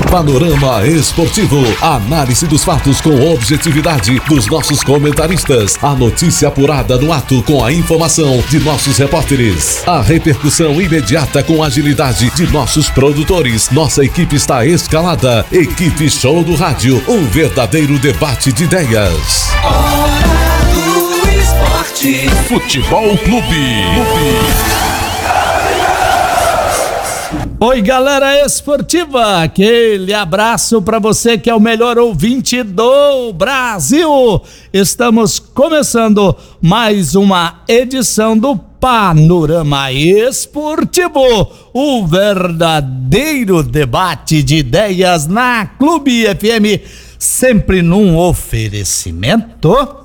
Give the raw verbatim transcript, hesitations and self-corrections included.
Panorama Esportivo, análise dos fatos com objetividade dos nossos comentaristas, a notícia apurada no ato com a informação de nossos repórteres, a repercussão imediata com agilidade de nossos produtores. Nossa equipe está escalada. Equipe Show do Rádio, um verdadeiro debate de ideias. Hora do Esporte. Futebol Clube. Oi, galera esportiva, aquele abraço para você que é o melhor ouvinte do Brasil. Estamos começando mais uma edição do Panorama Esportivo, o verdadeiro debate de ideias na Clube F M, sempre num oferecimento